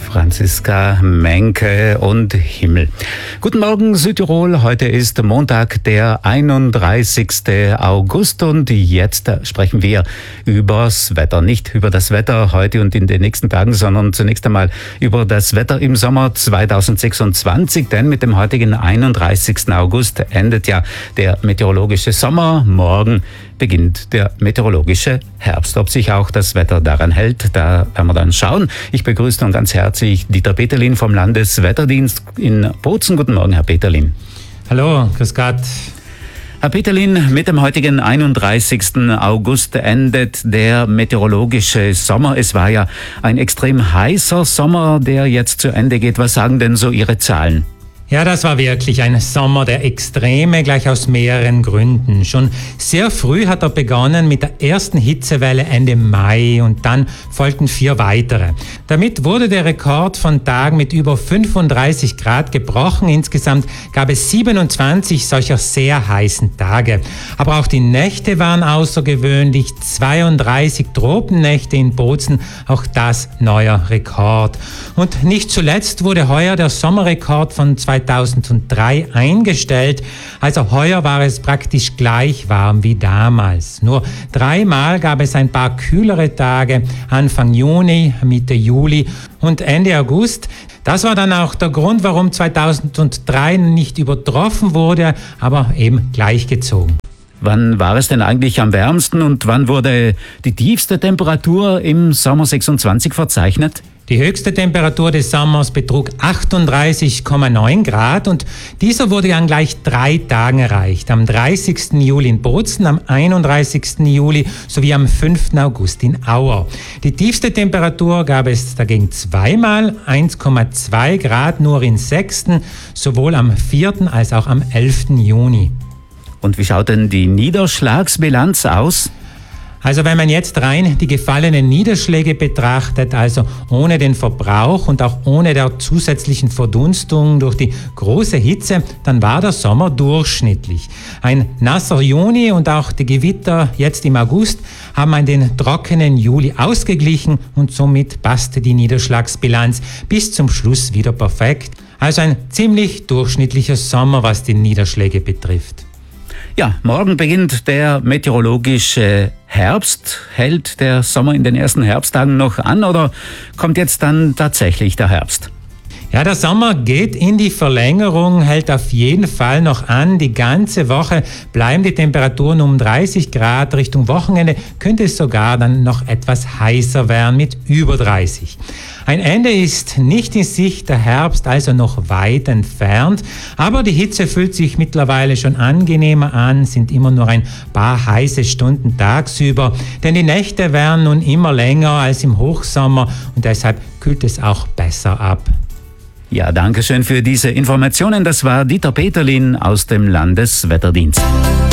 Franziska Menke und Himmel. Guten Morgen Südtirol, heute ist Montag, der 31. August und jetzt sprechen wir übers Wetter. Nicht über das Wetter heute und in den nächsten Tagen, sondern zunächst einmal über das Wetter im Sommer 2026, denn mit dem heutigen 31. August endet ja der meteorologische Sommer. Morgen beginnt der meteorologische Herbst. Ob sich auch das Wetter daran hält, da werden wir dann schauen. Ich begrüße nun ganz herzlich Dieter Peterlin vom Landeswetterdienst in Bozen. Guten Morgen, Herr Peterlin. Hallo, grüß Gott. Herr Peterlin, mit dem heutigen 31. August endet der meteorologische Sommer. Es war ja ein extrem heißer Sommer, der jetzt zu Ende geht. Was sagen denn so Ihre Zahlen? Ja, das war wirklich ein Sommer der Extreme, gleich aus mehreren Gründen. Schon sehr früh hat er begonnen mit der ersten Hitzewelle Ende Mai und dann folgten 4 weitere. Damit wurde der Rekord von Tagen mit über 35 Grad gebrochen. Insgesamt gab es 27 solcher sehr heißen Tage. Aber auch die Nächte waren außergewöhnlich. 32 Tropennächte in Bozen, auch das neuer Rekord. Und nicht zuletzt wurde heuer der Sommerrekord von 2003 eingestellt. Also heuer war es praktisch gleich warm wie damals. Nur 3-mal gab es ein paar kühlere Tage, Anfang Juni, Mitte Juli und Ende August. Das war dann auch der Grund, warum 2003 nicht übertroffen wurde, aber eben gleichgezogen. Wann war es denn eigentlich am wärmsten und wann wurde die tiefste Temperatur im Sommer 26 verzeichnet? Die höchste Temperatur des Sommers betrug 38,9 Grad und dieser wurde an gleich 3 Tagen erreicht. Am 30. Juli in Bozen, am 31. Juli sowie am 5. August in Auer. Die tiefste Temperatur gab es dagegen 2-mal, 1,2 Grad nur in Sexten, sowohl am 4. als auch am 11. Juni. Und wie schaut denn die Niederschlagsbilanz aus? Also wenn man jetzt rein die gefallenen Niederschläge betrachtet, also ohne den Verbrauch und auch ohne der zusätzlichen Verdunstung durch die große Hitze, dann war der Sommer durchschnittlich. Ein nasser Juni und auch die Gewitter jetzt im August haben den trockenen Juli ausgeglichen und somit passte die Niederschlagsbilanz bis zum Schluss wieder perfekt. Also ein ziemlich durchschnittlicher Sommer, was die Niederschläge betrifft. Ja, morgen beginnt der meteorologische Herbst. Hält der Sommer in den ersten Herbsttagen noch an oder kommt jetzt dann tatsächlich der Herbst? Ja, der Sommer geht in die Verlängerung, hält auf jeden Fall noch an. Die ganze Woche bleiben die Temperaturen um 30 Grad. Richtung Wochenende könnte es sogar dann noch etwas heißer werden mit über 30. Ein Ende ist nicht in Sicht, der Herbst also noch weit entfernt. Aber die Hitze fühlt sich mittlerweile schon angenehmer an, sind immer nur ein paar heiße Stunden tagsüber. Denn die Nächte werden nun immer länger als im Hochsommer und deshalb kühlt es auch besser ab. Ja, danke schön für diese Informationen. Das war Dieter Peterlin aus dem Landeswetterdienst.